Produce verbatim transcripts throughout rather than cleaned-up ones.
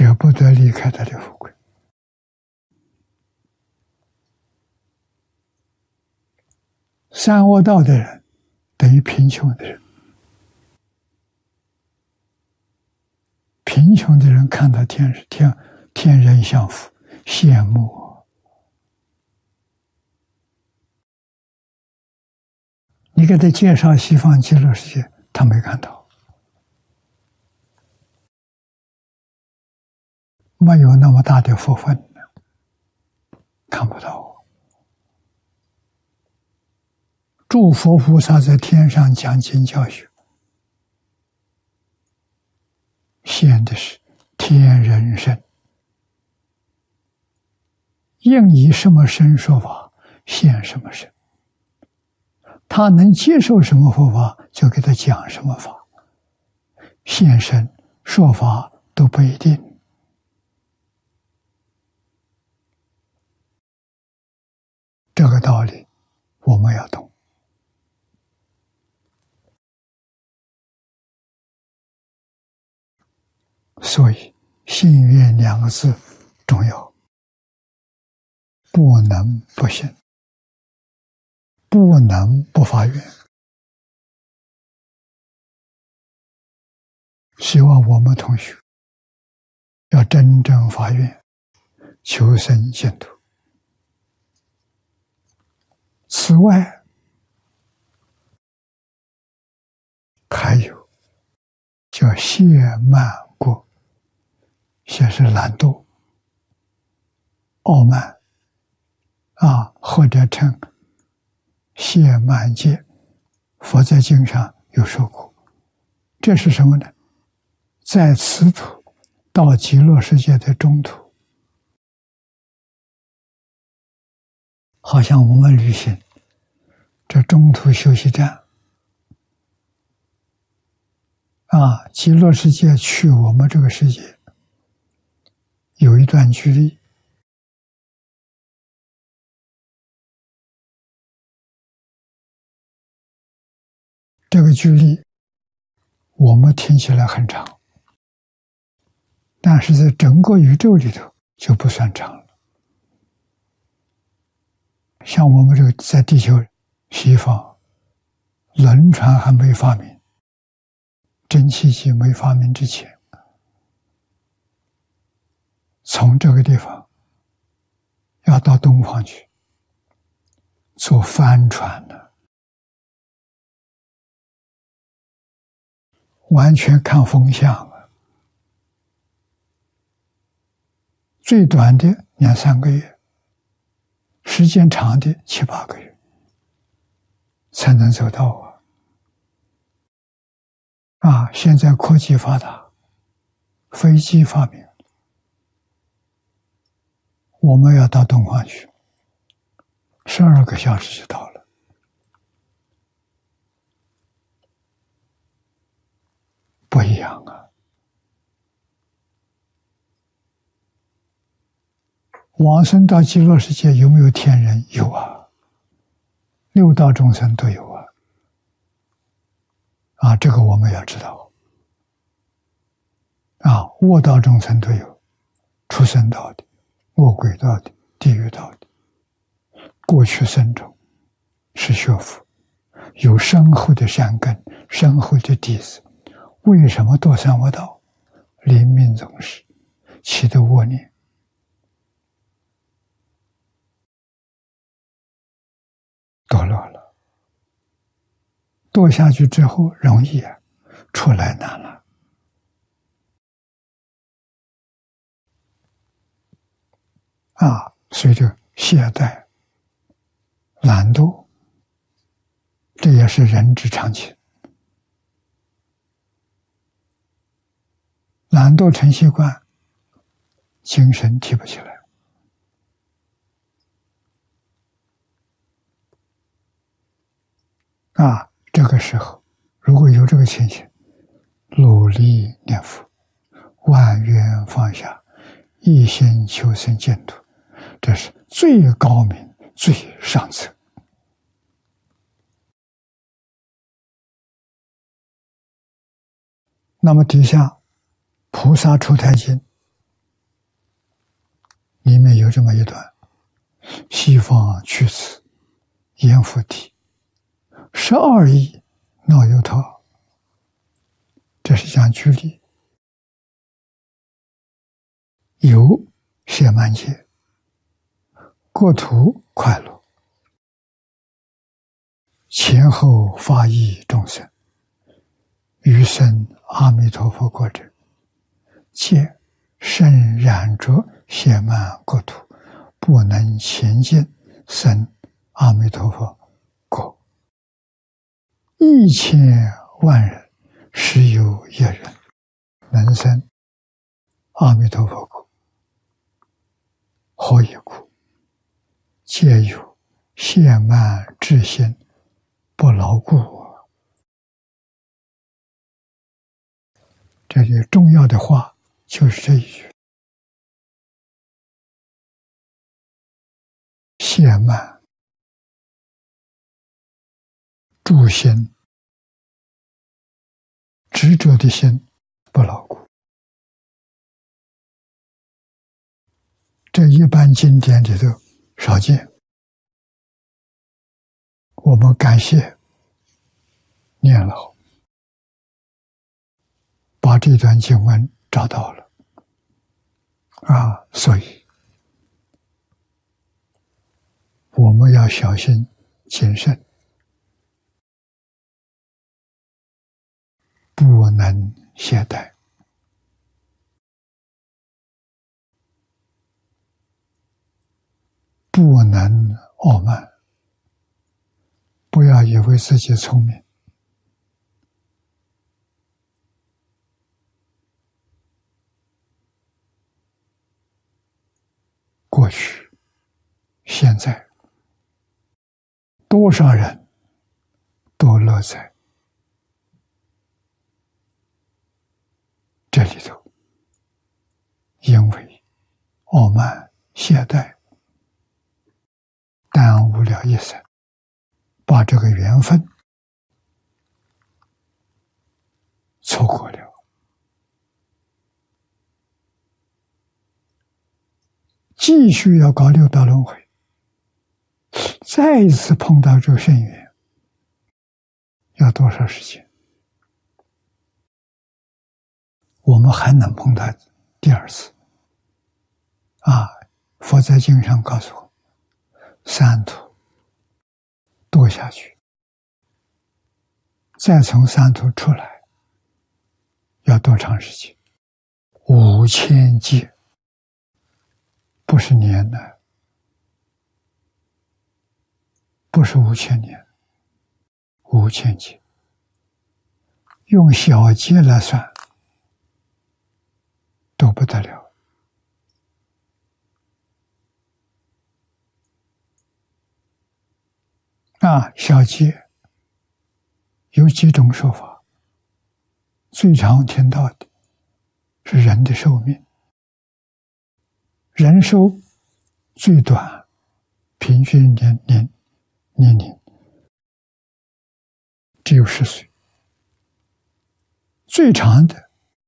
舍不得离开他的富贵。三恶道的人等于贫穷的人，贫穷的人看到天天天人相符，羡慕。你给他介绍西方极乐世界，他没看到，没有那么大的福分，看不到。诸佛菩萨在天上讲经教学，现的是天人身，应以什么身说法，现什么身。他能接受什么佛法，就给他讲什么法，现身说法都不一定。这个道理我们要懂。所以信愿两个字重要，不能不信，不能不发愿。希望我们同学要真正发愿，求生净土。此外，还有叫懈慢过，些是懒惰、傲慢啊，或者称懈慢戒。佛在经上有说过，这是什么呢？在此土到极乐世界的中途，好像我们旅行，这中途休息站啊，极乐世界去我们这个世界有一段距离，这个距离我们听起来很长，但是在整个宇宙里头就不算长了。像我们这个在地球西方，轮船还没发明，蒸汽机没发明之前，从这个地方要到东方去坐帆船呢，完全看风向啊，最短的两三个月，时间长的七八个月才能走到啊！啊，现在科技发达，飞机发明，我们要到东方去，十二个小时就到了。不一样啊！往生到极乐世界有没有天人？有啊，六道众生都有啊。啊，这个我们要知道。啊，恶道众生都有，畜生道的、恶鬼道的、地狱道的。过去生中是学佛，有深厚的善根、深厚的底子，为什么堕三恶道？临命终时起的恶念。堕落了，堕下去之后容易啊，出来难了。啊，所以就懈怠、懒惰，这也是人之常情。懒惰成习惯，精神提不起来。啊，这个时候如果有这个情形，努力念佛，万缘放下，一心求生净土，这是最高明、最上策。那么底下《菩萨出胎经》 里面有这么一段：西方屈指，阎浮提，十二亿闹由他。这是讲距离。有谢曼界，国土快乐，前后发意众生，余生阿弥陀佛国者，皆甚染着谢曼国土，不能前进生阿弥陀佛国。一千万人，实有一人能生阿弥陀佛国。何以故？皆有谢曼之心不牢固。这里重要的话就是这一句：谢曼住心，执着的心不牢固。这一般经典里头少见。我们感谢念老把这段经文找到了啊，所以我们要小心谨慎，不能懈怠。不能傲慢，不要以为自己聪明。过去、现在，多少人都乐在这里头，因为傲慢、懈怠，耽误了一生，把这个缘分错过了。继续要搞六道轮回，再一次碰到这个深渊，要多少时间？我们还能碰到第二次啊！佛在经上告诉我，三途堕下去，再从三途出来，要多长时间？五千劫。不是年的，不是五千年，五千劫。用小劫来算，都不得了。啊，小劫有几种说法，最常听到的是人的寿命。人寿最短，平均年年年龄只有十岁，最长的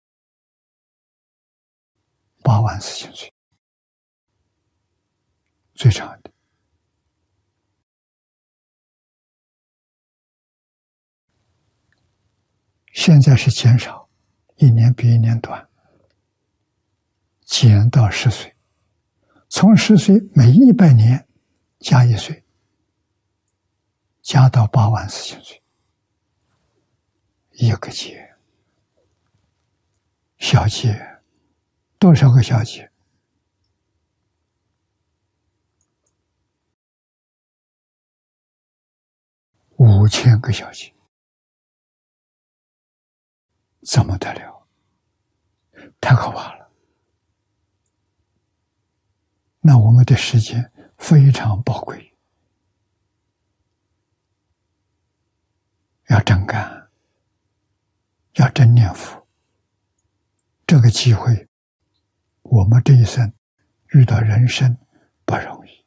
八万四千岁，最长的。现在是减少，一年比一年短，减到十岁。从十岁每一百年加一岁，加到八万四千岁，一个劫，小劫，多少个小劫？五千个小劫，怎么得了？太可怕了。那我们的时间非常宝贵，要真干，要真念佛。这个机会，我们这一生遇到人生不容易，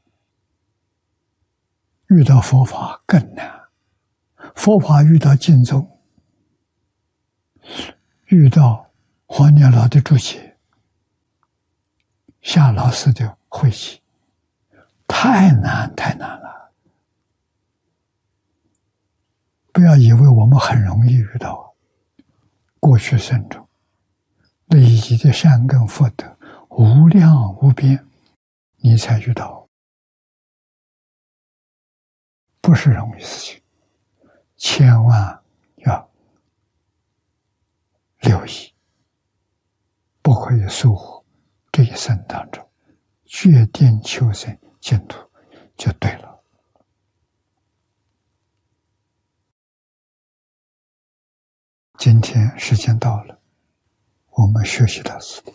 遇到佛法更难。佛法遇到净宗，遇到黄年老的注解，夏老师的慧集，太难太难了。不要以为我们很容易遇到，过去生中累积的善根福德无量无边，你才遇到，不是容易事情，千万要留意，不可以疏忽。这一生当中决定求生净土就对了。今天时间到了，我们学习到此地。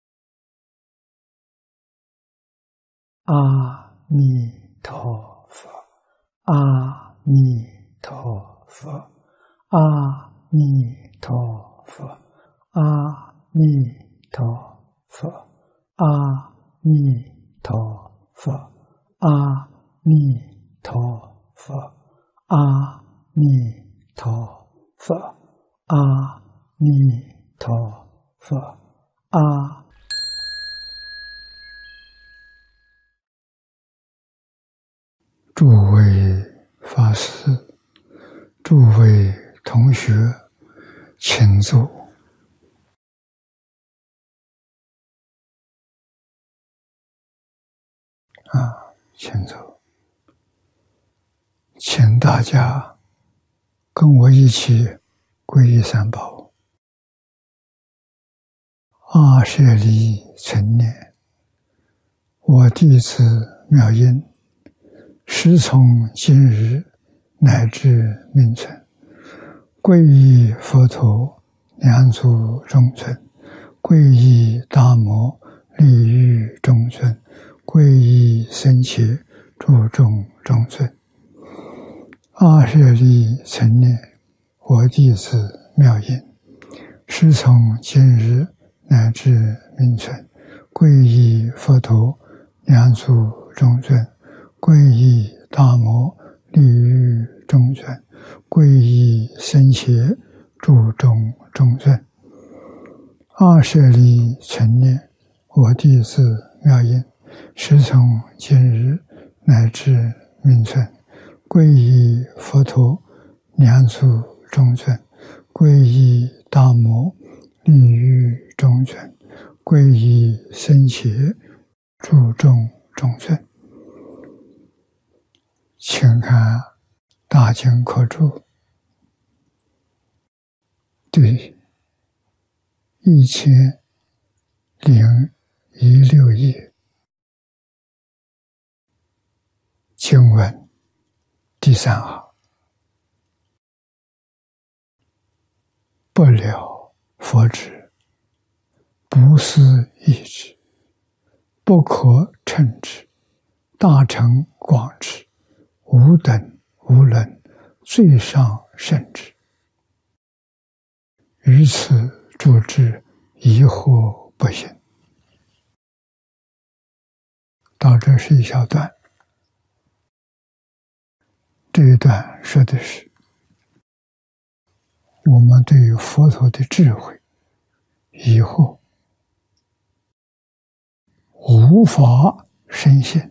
阿弥陀佛，阿弥陀佛，阿弥陀佛，阿弥陀佛，阿弥陀佛，阿弥陀佛，阿弥陀佛，阿弥陀佛，阿。诸位法师，诸位同学，请坐。啊，请坐。请大家跟我一起皈依三宝。阿舍利成念，我弟子妙音，时从今日乃至命存，皈依佛陀，两足中尊；皈依大摩，利欲中尊；皈依僧伽，注重中尊。阿舍利成念，我弟子妙音，时从今日乃至命存，皈依佛陀，两足中尊；皈依大摩，利欲中尊；皈依僧伽，注重中尊。阿舍利成念，我弟子妙音，时从今日乃至命存，皈依佛陀，两足中尊；皈依大摩，利欲中尊；皈依僧伽，注重中尊。请看大经科注第一千零一六页，经文第三行：不了佛智，不思议之，不可称之，大乘广之，无等无论，最上甚至。于此诸之，疑惑不行。到这是一小段，这一段说的是我们对于佛陀的智慧疑惑，无法深信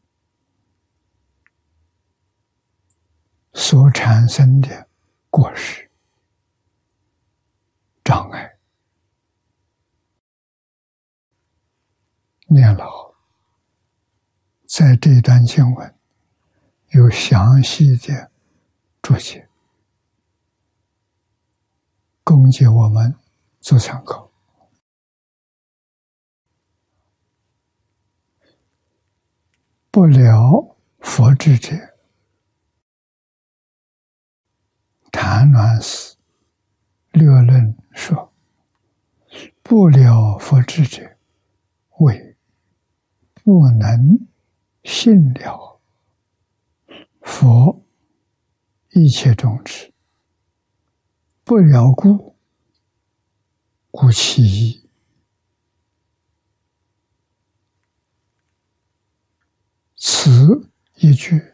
所产生的过失障碍。念老在这段经文有详细的注解，供给我们做参考。不了佛智者，谭鸾寺略论说，不了佛智者，谓不能信了佛一切种智，不了故，故其意。此一句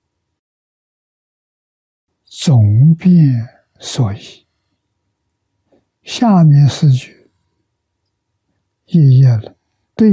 总变所以，下面四句一一了